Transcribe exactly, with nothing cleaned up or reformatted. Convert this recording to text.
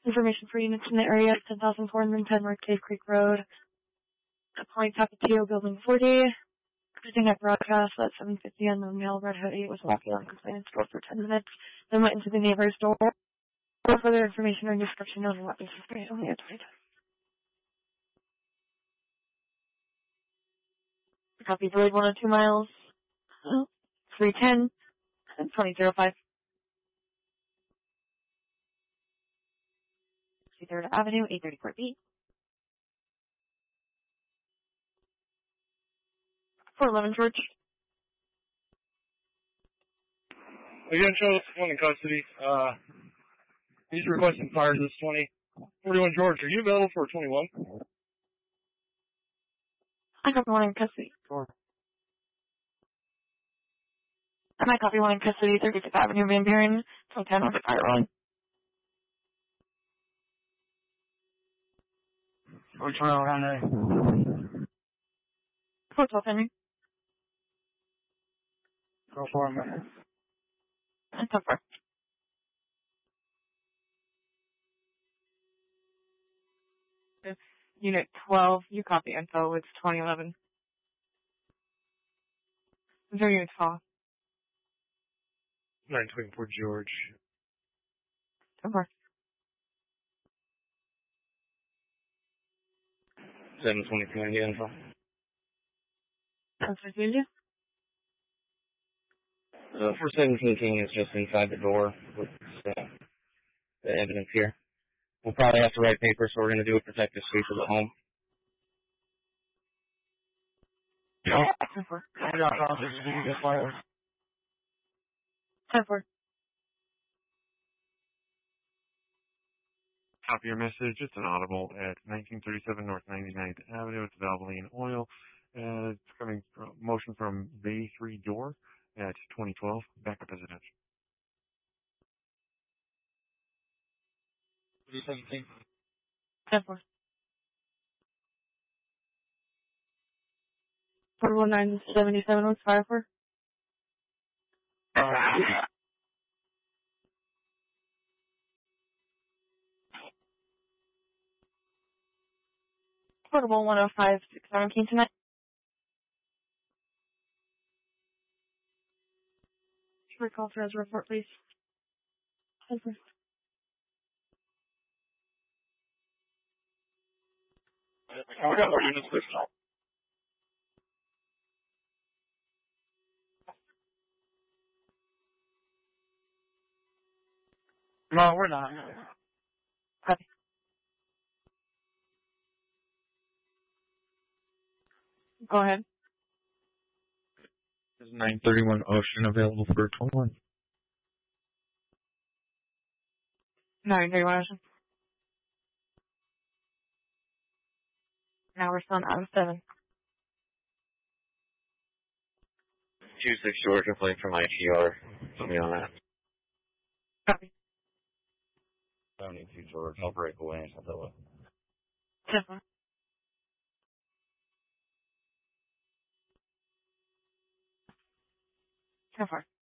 Information for units in the area, ten thousand four hundred ten North Cave Creek Road. Calling Tapatio Building forty. Using at broadcast at seven fifty on the male red hoodie was walking on complaint store for ten minutes, then went into the neighbor's door. For further information or description of what this is only at twenty. Copy delayed one or two miles. three ten and twenty oh five. third Avenue, eight thirty-four B. four eleven George. Again, show one in custody. Uh, he's requesting fires this twenty. forty-one George, are you available for twenty-one? I got one in custody. Sure. I might copy one in custody, thirty-fifth Avenue, Van Buren, ten ten on the fire line. Which one around there? Hotel Henry. Go for a minute. And so far. It's Unit twelve. You copy info. It's twenty eleven. Zero Unit twelve. nine twenty-four George. So far. seven twenty-two India info. That's what you do? Uh, for seventeen is just inside the door with uh, the evidence here. We'll probably have to write papers, so we're going to do a protective sweep of the home. ten four. I got officers if you can get fire. ten four. Copy your message. It's an audible at nineteen thirty-seven North ninety-ninth Avenue. It's Valvoline Oil. Uh, it's coming from motion from Bay three Door at twenty twelve. Backup residential. seventeen. ten four. four one nine seventy-seven West Fire four. Uh, Portable one oh five six seventeen tonight. Recall for as a report, please. ten four. we got more units this time. No, we're not. Copy. Go ahead. Is nine thirty-one Ocean available for twenty-one? nine thirty-one Ocean. Now we're still out of seven. two six Georgia, playing from I T R. Put me on that. Copy. seventy-two George, I'll break away and something like ten four. ten four.